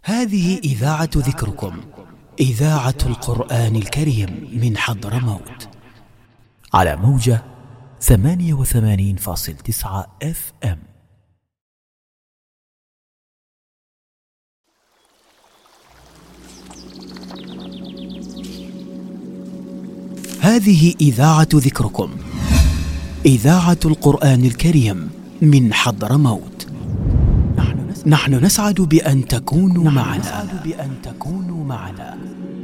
هذه إذاعة ذكركم، إذاعة القرآن الكريم من حضرموت، على موجة 88.9 FM. هذه إذاعة ذكركم، إذاعة القرآن الكريم من حضرموت. نحن نسعد بأن تكونوا معنا.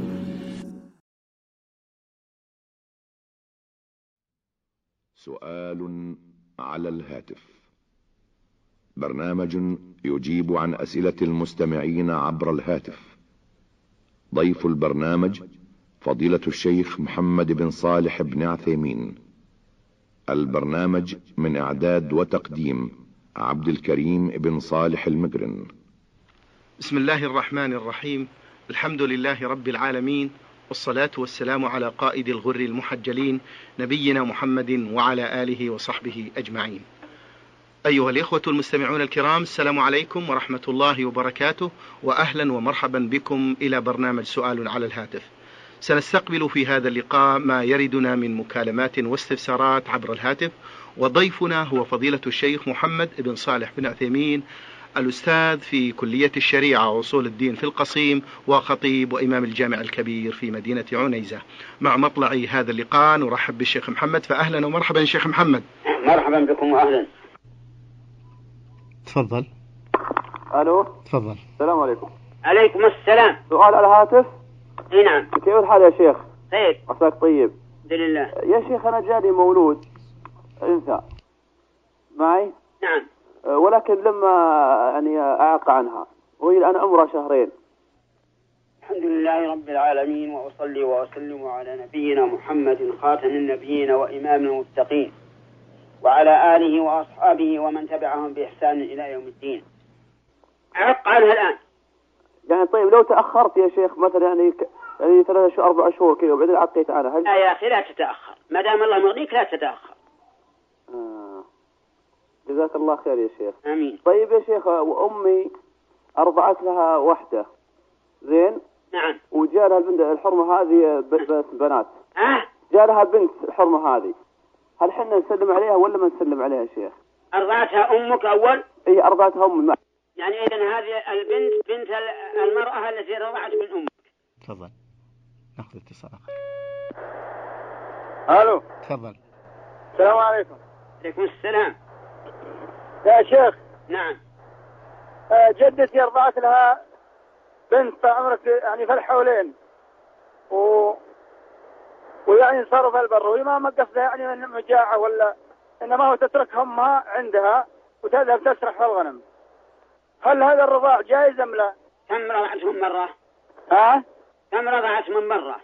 سؤال على الهاتف، برنامج يجيب عن أسئلة المستمعين عبر الهاتف. ضيف البرنامج فضيلة الشيخ محمد بن صالح بن عثيمين. البرنامج من إعداد وتقديم عبد الكريم بن صالح المقرن. بسم الله الرحمن الرحيم. الحمد لله رب العالمين، والصلاة والسلام على قائد الغر المحجلين نبينا محمد وعلى آله وصحبه أجمعين. أيها الإخوة المستمعون الكرام، السلام عليكم ورحمة الله وبركاته، وأهلا ومرحبا بكم إلى برنامج سؤال على الهاتف. سنستقبل في هذا اللقاء ما يردنا من مكالمات واستفسارات عبر الهاتف، وضيفنا هو فضيلة الشيخ محمد بن صالح بن عثيمين، الأستاذ في كلية الشريعة وأصول الدين في القصيم، وخطيب وإمام الجامع الكبير في مدينة عنيزة. مع مطلع هذا اللقاء نرحب بالشيخ محمد، فأهلا ومرحبا شيخ محمد. مرحبا بكم وأهلا. تفضل. ألو. تفضل. السلام عليكم. عليكم السلام. سؤال على الهاتف. نعم. كيف الحال يا شيخ؟ خير. عساك طيب. الحمد لله. يا شيخ أنا جاني مولود أنثى معي. نعم. ولكن لما يعني أعق عنها، وهي الآن عمرها شهرين. الحمد لله رب العالمين، وأصلي وأسلم على نبينا محمد خاتم النبيين وإمام المتقين، وعلى آله وأصحابه ومن تبعهم بإحسان إلى يوم الدين. أعق عنها الآن. يعني طيب لو تأخرت يا شيخ مثلا يعني 3 شهور 4 شهور كذا وبعدين عقيت عنها، لا يا أخي لا تتأخر، ما دام الله مغنيك لا تتأخر. جزاك الله خير يا شيخ. آمين. طيب يا شيخ، وأمي أرضعت لها وحدة زين. نعم. وجاء لها البنت الحرمة هذه بس بنات. جاء لها بنت الحرمة هذه، هل حنا نسلم عليها ولا ما نسلم عليها يا شيخ؟ أرضعتها أمك أول؟ إيه أرضعتها أمي. يعني إذن هذه البنت بنت المرأة التي رضعت من أمك. تفضل. نأخذ اتصال آخر. ألو. تفضل. السلام عليكم. عليكم السلام. يا شيخ. نعم. جدتي أرضعت لها بنت عمرك يعني في الحولين، ويعني صاروا في البر، وهي ما قصدها يعني من مجاعة ولا إنما هو تترك همها عندها وتذهب تسرح في الغنم. هل هذا الرضاع جائز أم لا؟ كم رضعت من مرة؟ كم رضعت من مرة؟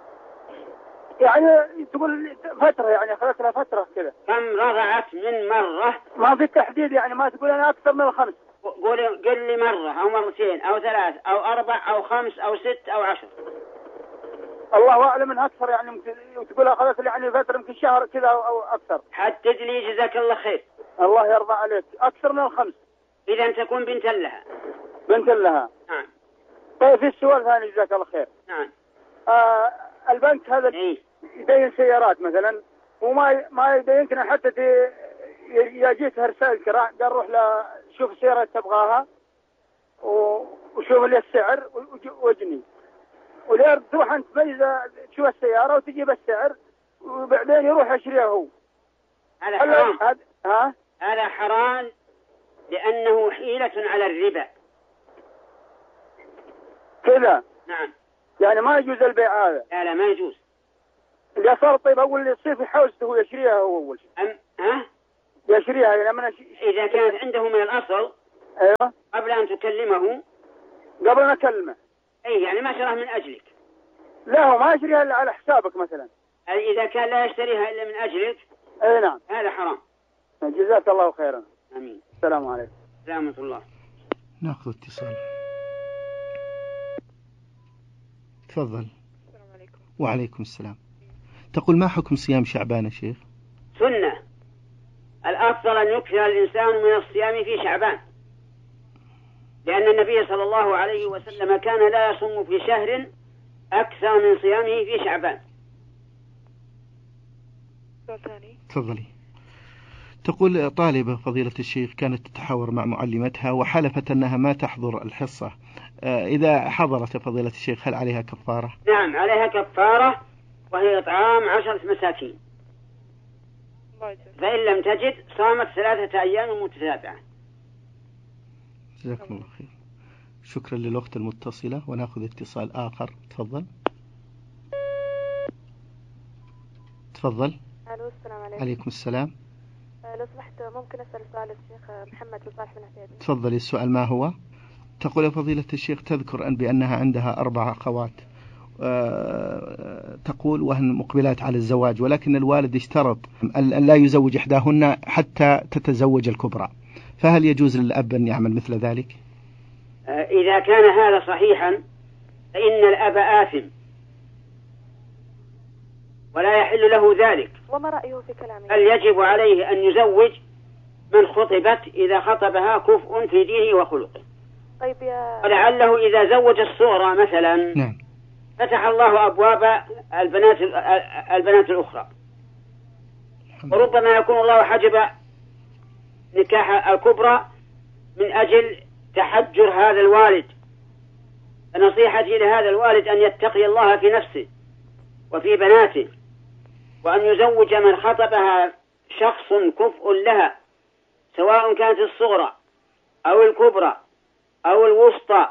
يعني تقول فترة، يعني أخذت لها فترة كذا. كم رضعت من مرة؟ ما في تحديد، يعني ما تقول أنا أكثر من 5. قل لي مرة أو مرتين أو 3 أو 4 أو 5 أو 6 أو 10. الله أعلم من أكثر، يعني وتقول أخذت يعني فترة يمكن شهر كذا أو أكثر. حدد لي جزاك الله خير. الله يرضى عليك. أكثر من 5. إذا تكون بنت لها. بنت لها. نعم. طيب في السؤال ثاني جزاك الله خير. نعم. البنك هذا يبين سيارات مثلا، وما يمكن حتى يجيتها رسالة قال روح شوف السيارة تبغاها وشوف لي السعر وجني، وليه تروح أنت تشوف السيارة وتجيب السعر وبعدين يروح يشتريها هو. هذا حرام. هذا حرام لأنه حيلة على الربا كذا. نعم. يعني ما يجوز البيع هذا. لا ما يجوز. اللي صار طيب أول اللي يصير في حوزته هو يشتريها هو أول شيء. يشتريها يعني إذا كانت عنده من الأصل. أيوة. قبل أن تكلمه. قبل أن أكلمه. يعني ما شراه من أجلك. لا هو ما يشتريها إلا على حسابك مثلا. إذا كان لا يشتريها إلا من أجلك. أي نعم. هذا حرام. جزاك الله خيرا. آمين. السلام عليكم. سلامة الله. نأخذ اتصال. تفضل. السلام عليكم. وعليكم السلام. تقول ما حكم صيام شعبان يا شيخ؟ سنة. الأفضل أن يكثر الإنسان من الصيام في شعبان. لأن النبي صلى الله عليه وسلم كان لا يصوم في شهر أكثر من صيامه في شعبان. تفضلي. تقول طالبة فضيلة الشيخ كانت تتحاور مع معلمتها وحلفت أنها ما تحضر الحصة، إذا حضرت فضيلة الشيخ هل عليها كفارة؟ نعم عليها كفارة، وهي إطعام 10 مساكين، فإن لم تجد صامت 3 أيام متتابعة. جزاكم الله خير. شكرا للوقت المتصلة، ونأخذ اتصال آخر. تفضل. تفضل. الو السلام عليكم. عليكم السلام. لو سمحت ممكن أسأل سؤال الشيخ محمد بن صالح بن عثيمين؟ تفضلي. السؤال ما هو؟ تقول فضيلة الشيخ تذكر بأنها عندها 4 أخوات، تقول وهن مقبلات على الزواج، ولكن الوالد اشترط أن لا يزوج إحداهن حتى تتزوج الكبرى، فهل يجوز للأب أن يعمل مثل ذلك؟ إذا كان هذا صحيحا فإن الأب آثم ولا يحل له ذلك. وما رأيه في كلامه؟ بل يجب عليه أن يزوج من خطبت إذا خطبها كفء في دينه وخلقه. طيب ولعله إذا زوج الصغرى مثلا نعم فتح الله أبواب البنات الأخرى، وربما يكون الله حجب نكاح الكبرى من أجل تحجر هذا الوالد. فنصيحتي لهذا الوالد أن يتقي الله في نفسه وفي بناته، وأن يزوج من خطبها شخص كفء لها، سواء كانت الصغرى أو الكبرى أو الوسطى.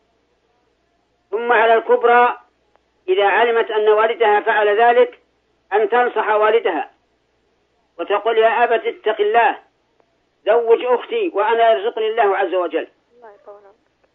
ثم على الكبرى إذا علمت أن والدها فعل ذلك أن تنصح والدها وتقول يا أبت اتق الله، زوج أختي وأنا يرزقني الله عز وجل. الله يطول.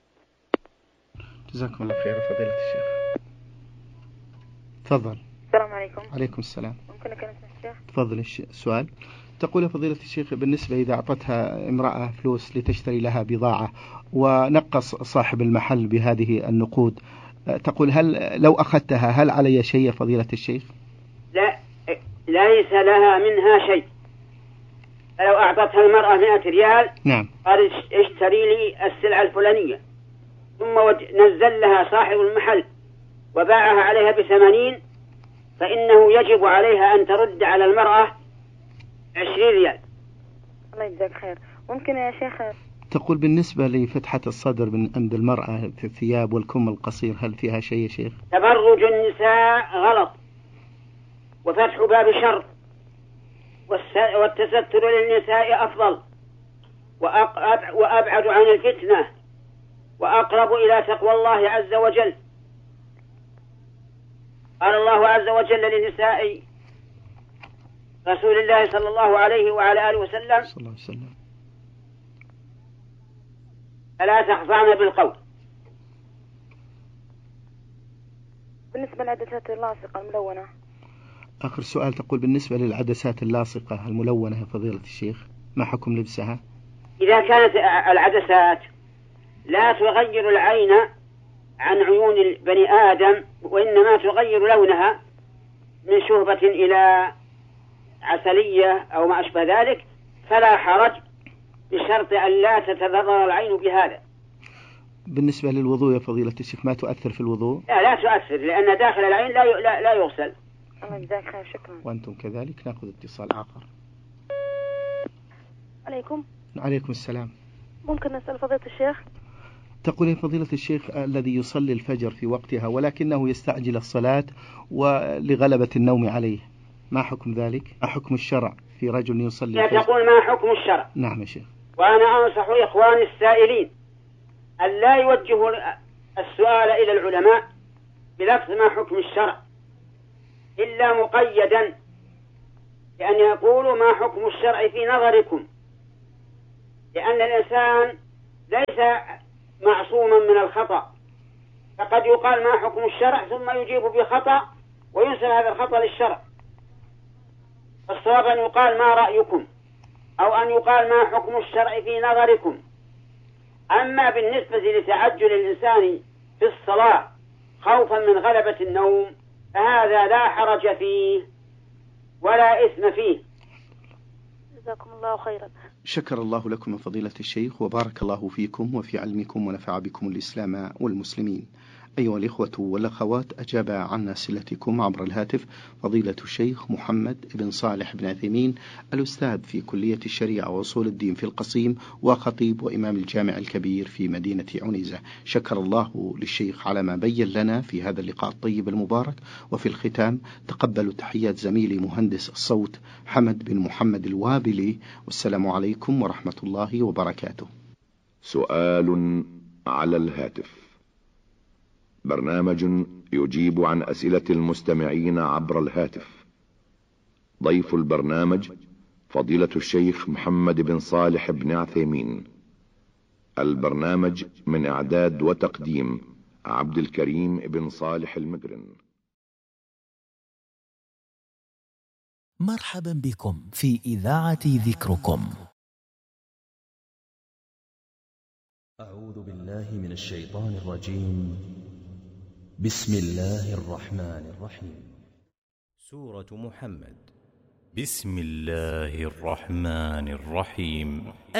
جزاكم الله خير فضيلة الشيخ. تفضل. السلام عليكم. عليكم السلام. ممكن أكلم الشيخ؟ تفضل. السؤال. تقول فضيلة الشيخ بالنسبة إذا أعطتها امرأة فلوس لتشتري لها بضاعة ونقص صاحب المحل بهذه النقود، تقول هل لو أخذتها هل علي شيء فضيلة الشيخ؟ لا، ليس لها منها شيء. لو أعطتها المرأة 100 ريال نعم قال اشتري لي السلعة الفلانية، ثم نزل لها صاحب المحل وباعها عليها ب80، فإنه يجب عليها أن ترد على المرأة 20 ريال. الله يجزاك خير. ممكن يا شيخ تقول بالنسبة لفتحة الصدر من عند المرأة في الثياب والكم القصير هل فيها شيء يا شيخ؟ تبرج النساء غلط، وفتح باب شر، والتستر للنساء أفضل وأبعد عن الفتنة وأقرب إلى تقوى الله عز وجل. قال الله عز وجل لنساء رسول الله صلى الله عليه وعلى آله وسلم فلا تخضعن بالقول. بالنسبة للعدسات اللاصقة الملونة. آخر سؤال. تقول بالنسبة للعدسات اللاصقة الملونة يا فضيلة الشيخ ما حكم لبسها؟ إذا كانت العدسات لا تغير العين عن عيون البني آدم، وإنما تغير لونها من شهبة إلى عسلية أو ما أشبه ذلك، فلا حرج بشرط أن لا تتضرر العين بهذا. بالنسبة للوضوء يا فضيلة الشيخ ما تؤثر في الوضوء؟ لا تؤثر، لأن داخل العين لا يغسل. الله يجزاك خير. شكرا. وأنتم كذلك. نأخذ اتصال آخر. عليكم. عليكم السلام. ممكن نسأل فضيلة الشيخ؟ تقول يا فضيلة الشيخ الذي يصلي الفجر في وقتها ولكنه يستعجل الصلاة ولغلبة النوم عليه، ما حكم ذلك؟ ما حكم الشرع في رجل يصلي الفجر؟ لا تقول ما حكم الشرع. نعم يا شيخ. وأنا أنصح إخواني السائلين أن لا يوجهوا السؤال إلى العلماء بلفظ ما حكم الشرع إلا مقيدا بأن يقولوا ما حكم الشرع في نظركم، لأن الإنسان ليس معصوما من الخطأ، فقد يقال ما حكم الشرع ثم يجيب بخطأ وينسب هذا الخطأ للشرع. الصواب أن يقال ما رأيكم، أو أن يقال ما حكم الشرع في نظركم. أما بالنسبة لتعجل الإنسان في الصلاة خوفا من غلبة النوم فهذا لا حرج فيه ولا إثم فيه. جزاكم الله خيرا. شكر الله لكم فضيلة الشيخ، وبارك الله فيكم وفي علمكم ونفع بكم الإسلام والمسلمين. أيها الإخوة والأخوات، أجاب عن أسئلتكم عبر الهاتف فضيلة الشيخ محمد بن صالح بن عثيمين، الأستاذ في كلية الشريعة وأصول الدين في القصيم، وخطيب وإمام الجامع الكبير في مدينة عنيزة. شكر الله للشيخ على ما بين لنا في هذا اللقاء الطيب المبارك. وفي الختام تقبلوا تحيات زميلي مهندس الصوت حمد بن محمد الوابلي، والسلام عليكم ورحمة الله وبركاته. سؤال على الهاتف، برنامج يجيب عن أسئلة المستمعين عبر الهاتف. ضيف البرنامج فضيلة الشيخ محمد بن صالح بن عثيمين. البرنامج من إعداد وتقديم عبد الكريم بن صالح المقرن. مرحبا بكم في إذاعة ذكركم. أعوذ بالله من الشيطان الرجيم. بسم الله الرحمن الرحيم. سورة محمد. بسم الله الرحمن الرحيم.